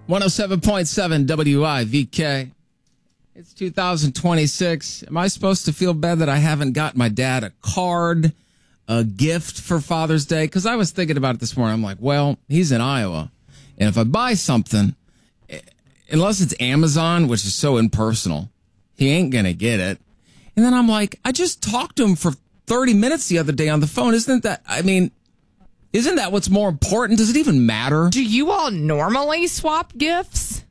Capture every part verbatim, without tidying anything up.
one oh seven point seven W I V K. It's two thousand twenty-six. Am I supposed to feel bad that I haven't got my dad a card, a gift for Father's Day? Because I was thinking about it this morning. I'm like, well, he's in Iowa. And if I buy something, unless it's Amazon, which is so impersonal, he ain't going to get it. And then I'm like, I just talked to him for thirty minutes the other day on the phone. Isn't that, I mean, isn't that what's more important? Does it even matter? Do you all normally swap gifts?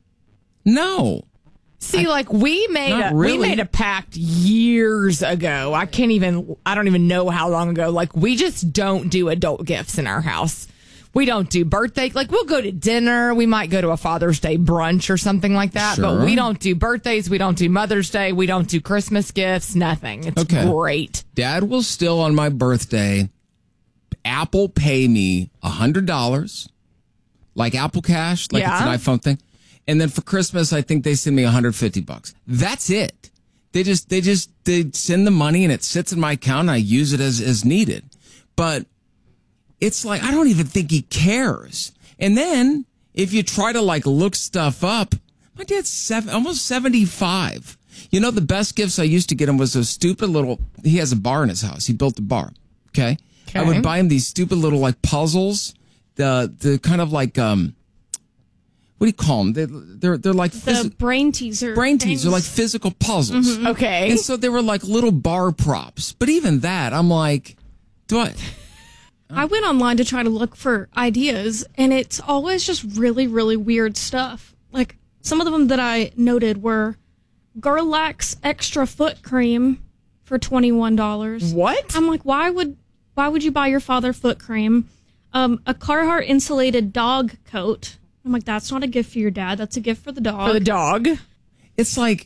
No. See, I, like we made a really. we made a pact years ago. I can't even I don't even know how long ago. Like we just don't do adult gifts in our house. We don't do birthday. Like we'll go to dinner. We might go to a Father's Day brunch or something like that. Sure. But we don't do birthdays. We don't do Mother's Day. We don't do Christmas gifts. Nothing. It's okay. great. Dad will still on my birthday Apple pay me one hundred dollars, like Apple Cash, like yeah. it's an iPhone thing. And then for Christmas, I think they send me one hundred fifty bucks. That's it. They just, they just, they send the money and it sits in my account and I use it as, as needed. But it's like, I don't even think he cares. And then if you try to like look stuff up, my dad's seven, almost seventy-five. You know, the best gifts I used to get him was those stupid little, he has a bar in his house. He built a bar. Okay. Okay. I would buy him these stupid little like puzzles, the, the kind of like, um, what do you call them? They, they're they're like phys- the brain teaser. Brain things. teaser, like physical puzzles. Mm-hmm. Okay, and so they were like little bar props. But even that, I'm like, do I? I went online to try to look for ideas, and it's always just really, really weird stuff. Like some of them that I noted were Gerlax extra foot cream for twenty-one dollars. What? I'm like, why would why would you buy your father foot cream? Um, a Carhartt insulated dog coat. I'm like, that's not a gift for your dad. That's a gift for the dog. For the dog. It's like,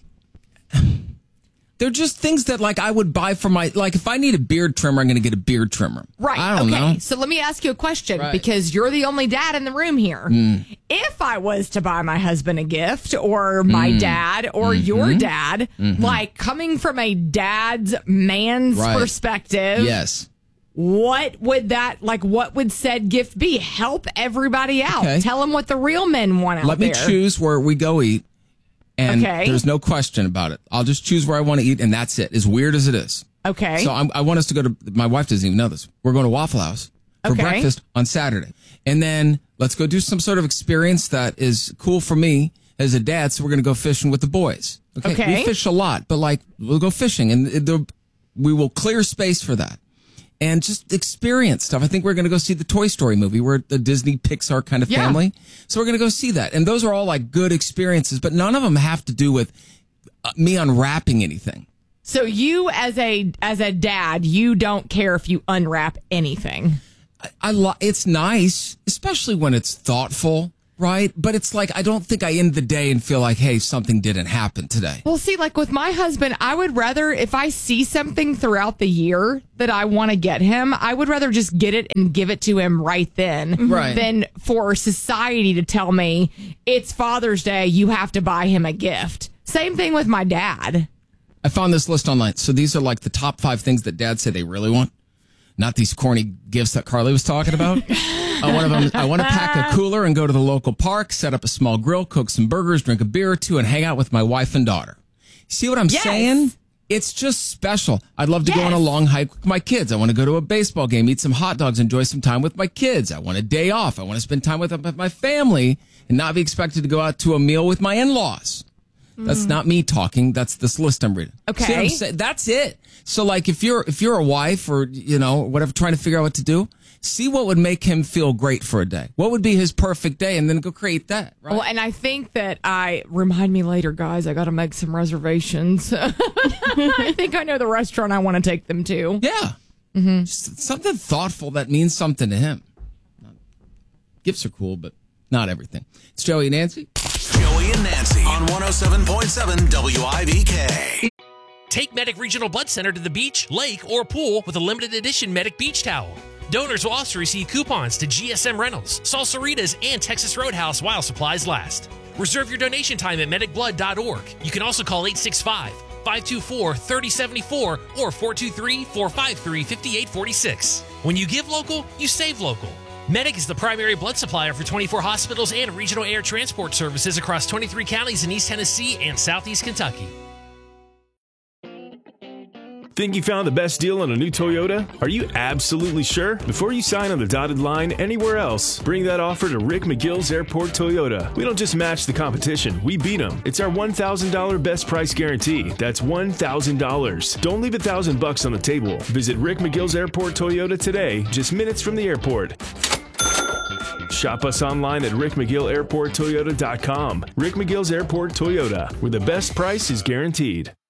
they're just things that like I would buy for my, like if I need a beard trimmer, I'm going to get a beard trimmer. Right. I don't okay. know. So let me ask you a question Right. because you're the only dad in the room here. Mm. If I was to buy my husband a gift or my Mm. dad or Mm-hmm. your dad, Mm-hmm. like coming from a dad's man's Right. perspective. Yes. What would that, like, what would said gift be? Help everybody out. Okay. Tell them what the real men want out Let me there. choose where we go eat. And Okay. there's no question about it. I'll just choose where I want to eat, and that's it. As weird as it is. Okay. So I'm, I want us to go to, my wife doesn't even know this. We're going to Waffle House for Okay. breakfast on Saturday. And then let's go do some sort of experience that is cool for me as a dad. So we're going to go fishing with the boys. Okay. Okay. We fish a lot, but like we'll go fishing and it- the, we will clear space for that. And just experience stuff. I think we're going to go see the Toy Story movie. We're the Disney Pixar kind of Yeah. family. So we're going to go see that. And those are all like good experiences, but none of them have to do with uh, me unwrapping anything. So you, as a as a dad, you don't care if you unwrap anything. I, I lo- it's nice, especially when it's thoughtful, right? But it's like, I don't think I end the day and feel like, hey, something didn't happen today. Well, see, like with my husband, I would rather, if I see something throughout the year that I want to get him, I would rather just get it and give it to him right then Right. than for society to tell me it's Father's Day, you have to buy him a gift. Same thing with my dad. I found this list online. So these are like the top five things that dads say they really want. Not these corny gifts that Carly was talking about. Uh, one of them, I want to pack a cooler and go to the local park, set up a small grill, cook some burgers, drink a beer or two, and hang out with my wife and daughter. See what I'm Yes. saying? It's just special. I'd love to go on a Yes. long hike with my kids. I want to go to a baseball game, eat some hot dogs, enjoy some time with my kids. I want a day off. I want to spend time with, with my family and not be expected to go out to a meal with my in-laws. That's not me talking. That's this list I'm reading. Okay. See what I'm saying? That's it. So like if you're if you're a wife or you know whatever trying to figure out what to do, see what would make him feel great for a day. What would be his perfect day, and then go create that. Right? Well, and I think that I remind me later, guys. I got to make some reservations. I think I know the restaurant I want to take them to. Yeah. Mm-hmm. Just something thoughtful that means something to him. Gifts are cool, but not everything. It's Joey and Nancy. Joey and Nancy on one oh seven point seven W I V K. Take Medic Regional Blood Center to the beach, lake, or pool with a limited edition Medic Beach Towel. Donors will also receive coupons to G S M Rentals, Salsaritas, and Texas Roadhouse while supplies last. Reserve your donation time at medic blood dot org. You can also call eight six five, five two four, three oh seven four or four two three, four five three, five eight four six. When you give local, you save local. Medic is the primary blood supplier for twenty-four hospitals and regional air transport services across twenty-three counties in East Tennessee and Southeast Kentucky. Think you found the best deal on a new Toyota? Are you absolutely sure? Before you sign on the dotted line anywhere else, bring that offer to Rick McGill's Airport Toyota. We don't just match the competition, we beat them. It's our one thousand dollars best price guarantee. That's one thousand dollars. Don't leave a thousand bucks on the table. Visit Rick McGill's Airport Toyota today, just minutes from the airport. Shop us online at rick mcgill airport toyota dot com. Rick McGill's Airport Toyota, where the best price is guaranteed.